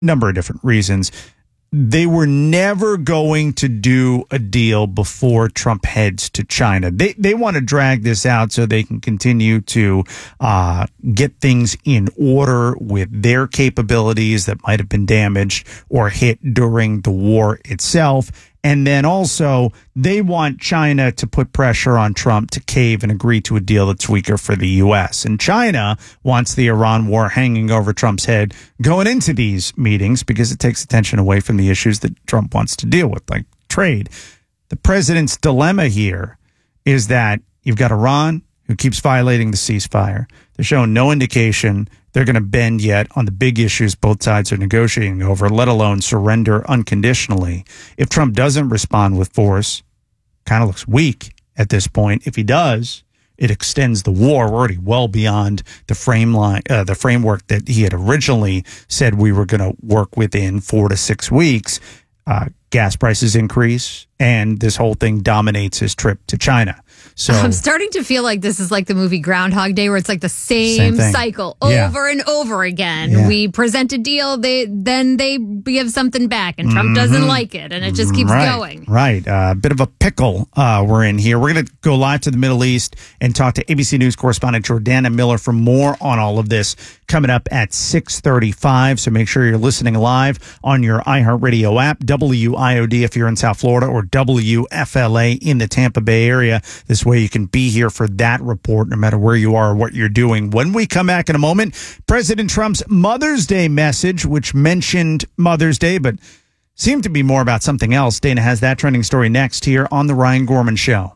number of different reasons. They were never going to do a deal before Trump heads to China. They want to drag this out so they can continue to get things in order with their capabilities that might have been damaged or hit during the war itself. And then also, they want China to put pressure on Trump to cave and agree to a deal that's weaker for the U.S. And China wants the Iran war hanging over Trump's head going into these meetings because it takes attention away from the issues that Trump wants to deal with, like trade. The president's dilemma here is that you've got Iran, who keeps violating the ceasefire. They're showing no indication they're going to bend yet on the big issues both sides are negotiating over, let alone surrender unconditionally. If Trump doesn't respond with force, kind of looks weak at this point. If he does, it extends the war. We're already well beyond the framework that he had originally said we were going to work within 4 to 6 weeks. Gas prices increase, and this whole thing dominates his trip to China. So I'm starting to feel like this is like the movie Groundhog Day, where it's like the same cycle over and over again. Yeah. We present a deal, then they give something back, and Trump doesn't like it, and it just keeps going. Right. A bit of a pickle we're in here. We're going to go live to the Middle East and talk to ABC News correspondent Jordana Miller for more on all of this coming up at 6:35. So make sure you're listening live on your iHeartRadio app, WIOD if you're in South Florida, or WFLA in the Tampa Bay area. This way you can be here for that report no matter where you are or what you're doing. When we come back in a moment, President Trump's Mother's Day message, which mentioned Mother's Day, but seemed to be more about something else. Dana has that trending story next here on The Ryan Gorman Show.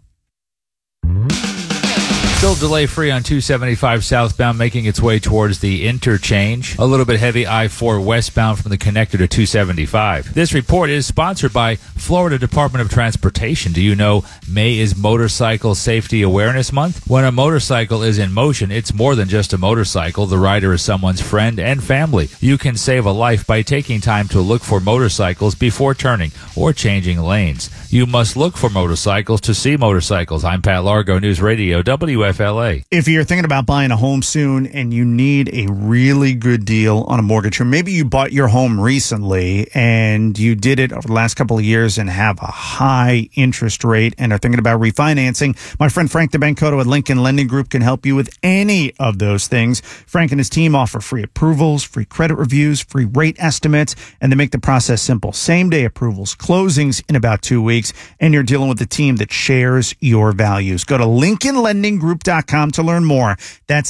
Still delay-free on 275 southbound, making its way towards the interchange. A little bit heavy I-4 westbound from the connector to 275. This report is sponsored by Florida Department of Transportation. Do you know May is Motorcycle Safety Awareness Month? When a motorcycle is in motion, it's more than just a motorcycle. The rider is someone's friend and family. You can save a life by taking time to look for motorcycles before turning or changing lanes. You must look for motorcycles to see motorcycles. I'm Pat Largo, News Radio, WFLA. If you're thinking about buying a home soon and you need a really good deal on a mortgage, or maybe you bought your home recently and you did it over the last couple of years and have a high interest rate and are thinking about refinancing, my friend Frank DeBancoto at Lincoln Lending Group can help you with any of those things. Frank and his team offer free approvals, free credit reviews, free rate estimates, and they make the process simple. Same-day approvals, closings in about 2 weeks, and you're dealing with a team that shares your values. Go to LincolnLendingGroup.com to learn more. That's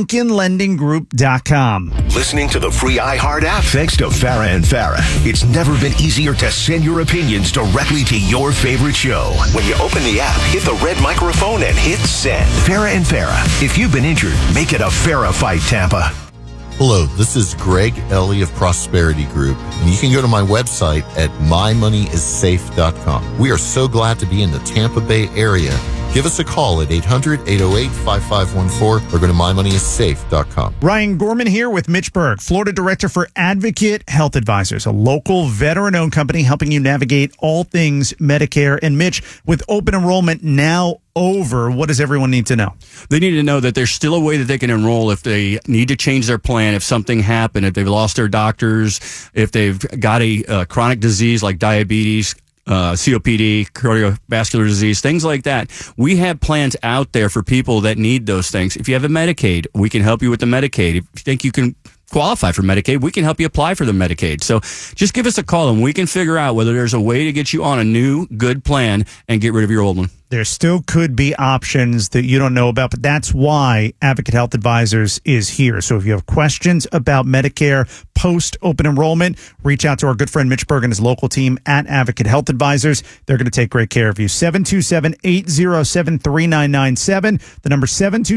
LincolnLendingGroup.com. Listening to the free iHeart app thanks to Farah and Farah. It's never been easier to send your opinions directly to your favorite show. When you open the app, hit the red microphone and hit send. Farah and Farah. If you've been injured, make it a Farah fight, Tampa. Hello, this is Greg Ellie of Prosperity Group, and you can go to my website at mymoneyissafe.com. We are so glad to be in the Tampa Bay area. Give us a call at 800-808-5514 or go to mymoneyissafe.com. Ryan Gorman here with Mitch Berg, Florida Director for Advocate Health Advisors, a local veteran-owned company helping you navigate all things Medicare. And Mitch, with open enrollment now over, what does everyone need to know? They need to know that there's still a way that they can enroll if they need to change their plan, if something happened, if they've lost their doctors, if they've got a chronic disease like diabetes, COPD, cardiovascular disease, things like that. We have plans out there for people that need those things. If you have a Medicaid, we can help you with the Medicaid. If you think you can qualify for Medicaid, we can help you apply for the Medicaid. So just give us a call and we can figure out whether there's a way to get you on a new, good plan and get rid of your old one. There still could be options that you don't know about, but that's why Advocate Health Advisors is here. So if you have questions about Medicare post-open enrollment, reach out to our good friend Mitch Berg and his local team at Advocate Health Advisors. They're going to take great care of you. 727-807-3997. The number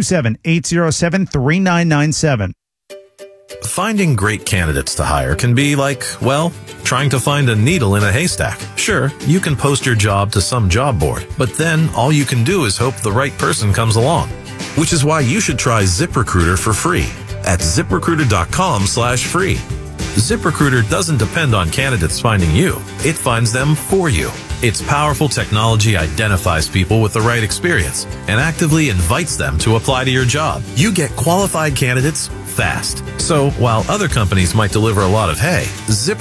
727-807-3997. Finding great candidates to hire can be like, well, trying to find a needle in a haystack. Sure, you can post your job to some job board, but then all you can do is hope the right person comes along. Which is why you should try ZipRecruiter for free at ZipRecruiter.com/free. ZipRecruiter doesn't depend on candidates finding you. It finds them for you. Its powerful technology identifies people with the right experience and actively invites them to apply to your job. You get qualified candidates fast. So while other companies might deliver a lot of hay, Zipper